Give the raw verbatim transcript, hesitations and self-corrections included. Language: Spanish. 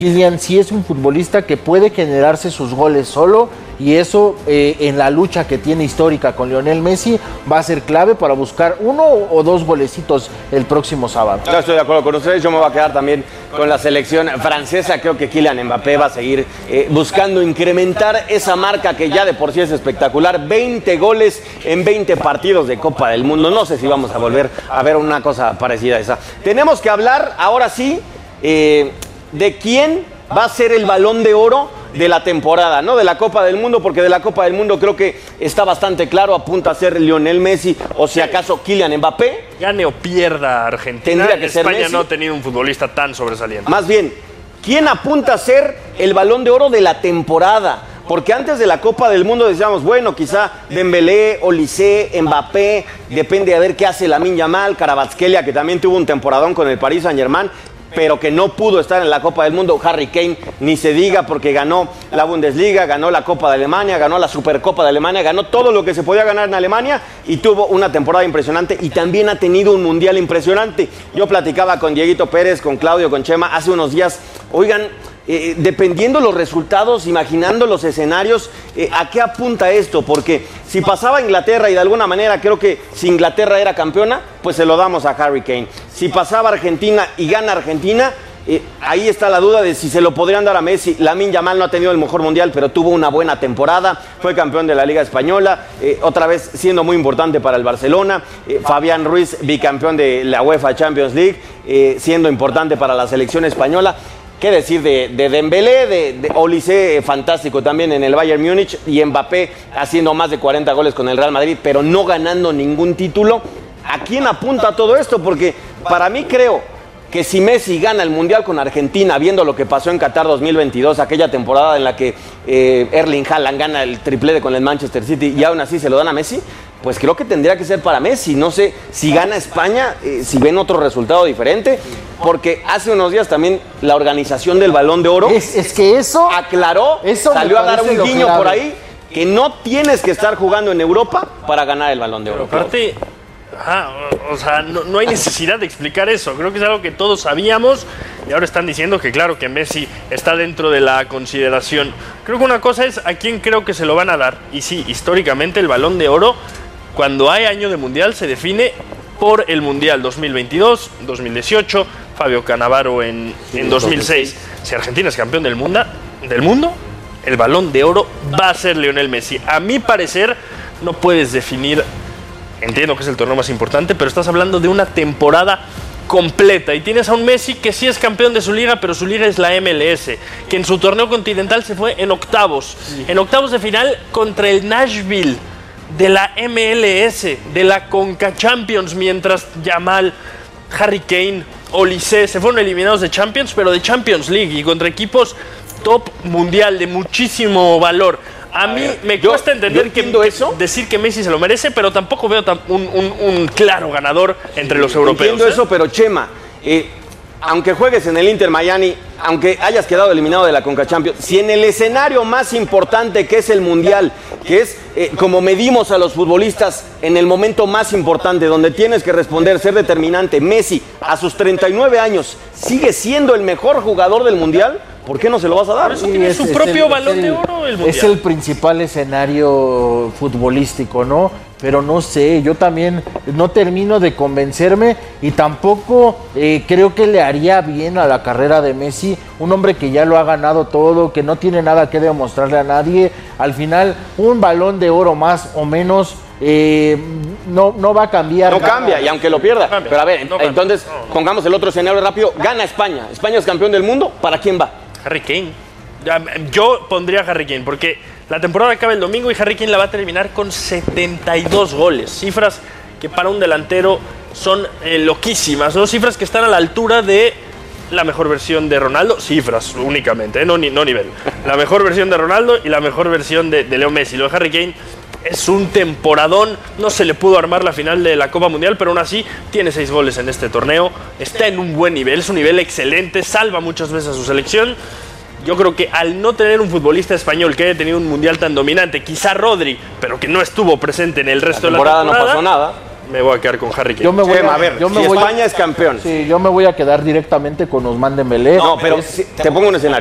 Kylian sí es un futbolista que puede generarse sus goles solo y eso eh, en la lucha que tiene histórica con Lionel Messi va a ser clave para buscar uno o dos golecitos el próximo sábado. Yo estoy de acuerdo con ustedes, yo me voy a quedar también con la selección francesa. Creo que Kylian Mbappé va a seguir eh, buscando incrementar esa marca que ya de por sí es espectacular. veinte goles en veinte partidos de Copa del Mundo. No sé si vamos a volver a ver una cosa parecida a esa. Tenemos que hablar ahora sí eh, de quién va a ser el Balón de Oro de la temporada, no de la Copa del Mundo, porque de la Copa del Mundo creo que está bastante claro, apunta a ser Lionel Messi o si acaso Kylian Mbappé. Gane o pierda Argentina, tendría que ser España Messi. No ha tenido un futbolista tan sobresaliente. Más bien, ¿quién apunta a ser el Balón de Oro de la temporada? Porque antes de la Copa del Mundo decíamos, bueno, quizá Dembélé, Olise, Mbappé, depende de ver qué hace Lamine Yamal, Kvaratskhelia, que también tuvo un temporadón con el Paris Saint-Germain, pero que no pudo estar en la Copa del Mundo. Harry Kane, ni se diga, porque ganó la Bundesliga, ganó la Copa de Alemania, ganó la Supercopa de Alemania, ganó todo lo que se podía ganar en Alemania y tuvo una temporada impresionante y también ha tenido un mundial impresionante. Yo platicaba con Dieguito Pérez, con Claudio, con Chema hace unos días. Oigan, eh, dependiendo los resultados, imaginando los escenarios, eh, ¿a qué apunta esto? Porque si pasaba Inglaterra y de alguna manera creo que si Inglaterra era campeona, pues se lo damos a Harry Kane. Si pasaba Argentina y gana Argentina, eh, ahí está la duda de si se lo podrían dar a Messi. Lamine Yamal no ha tenido el mejor mundial, pero tuvo una buena temporada, fue campeón de la Liga Española, eh, otra vez siendo muy importante para el Barcelona. eh, Fabián Ruiz, bicampeón de la UEFA Champions League, eh, siendo importante para la selección española. ¿Qué decir de, de Dembélé, de, de Olise, eh, fantástico también en el Bayern Múnich, y Mbappé haciendo más de cuarenta goles con el Real Madrid, pero no ganando ningún título? ¿A quién apunta todo esto? Porque para mí creo que si Messi gana el Mundial con Argentina, viendo lo que pasó en Qatar dos mil veintidós, aquella temporada en la que eh, Erling Haaland gana el triplete con el Manchester City y aún así se lo dan a Messi, pues creo que tendría que ser para Messi. No sé si gana España, eh, si ven otro resultado diferente, porque hace unos días también la organización del Balón de Oro Es, es que eso aclaró, eso salió a dar parece un lo guiño clave. por ahí, que no tienes que estar jugando en Europa para ganar el Balón de Oro. Aparte, ajá, o, o sea, no, no hay necesidad de explicar eso. Creo que es algo que todos sabíamos y ahora están diciendo que claro, que Messi está dentro de la consideración. Creo que una cosa es a quién creo que se lo van a dar. Y sí, históricamente el Balón de Oro, cuando hay año de Mundial, se define por el Mundial dos mil veintidós, dos mil dieciocho, Fabio Cannavaro en, en dos mil seis. Si Argentina es campeón del mundo, del mundo, el Balón de Oro va a ser Lionel Messi. A mi parecer, no puedes definir, entiendo que es el torneo más importante, pero estás hablando de una temporada completa y tienes a un Messi que sí es campeón de su liga, pero su liga es la M L S, que en su torneo continental se fue en octavos, sí. en octavos de final contra el Nashville de la M L S, de la Conca Champions, mientras Yamal, Harry Kane, Olise se fueron eliminados de Champions, pero de Champions League y contra equipos top mundial de muchísimo valor. A, a mí ver, me yo, cuesta entender que, que eso, decir que Messi se lo merece, pero tampoco veo tan, un, un, un claro ganador entre sí, los europeos. Entiendo ¿eh? eso, pero Chema, eh, aunque juegues en el Inter Miami, aunque hayas quedado eliminado de la Conca Champions, si en el escenario más importante que es el Mundial, que es eh, como medimos a los futbolistas en el momento más importante, donde tienes que responder, ser determinante, Messi a sus treinta y nueve años sigue siendo el mejor jugador del Mundial, ¿por qué no se lo vas a dar? Eso tiene es, su propio el, Balón el, de Oro el Mundial. Es el principal escenario futbolístico, ¿no? Pero no sé, yo también no termino de convencerme y tampoco eh, creo que le haría bien a la carrera de Messi, un hombre que ya lo ha ganado todo, que no tiene nada que demostrarle a nadie. Al final, un Balón de Oro más o menos eh, no, no va a cambiar. No nada. Cambia, y aunque lo pierda. No Pero a ver, no entonces no, no. pongamos el otro escenario rápido. Gana España. España es campeón del mundo. ¿Para quién va? Harry Kane. Yo pondría a Harry Kane porque la temporada acaba el domingo y Harry Kane la va a terminar con setenta y dos goles. Cifras que para un delantero son eh, loquísimas, ¿no? Cifras que están a la altura de la mejor versión de Ronaldo. Cifras únicamente, ¿eh? no, no nivel. La mejor versión de Ronaldo y la mejor versión de, de Leo Messi. Lo de Harry Kane es un temporadón. No se le pudo armar la final de la Copa Mundial, pero aún así tiene seis goles en este torneo. Está en un buen nivel, es un nivel excelente. Salva muchas veces a su selección. Yo creo que al no tener un futbolista español que haya tenido un mundial tan dominante, quizá Rodri, pero que no estuvo presente en el resto la de la temporada, no pasó nada. me voy a quedar con Harry Kane. Yo me voy Chema, a ver, yo me si voy a- España es campeón. Sí, yo me voy a quedar directamente con Ousmane Dembélé. No, pero Es- si- te pongo un escenario.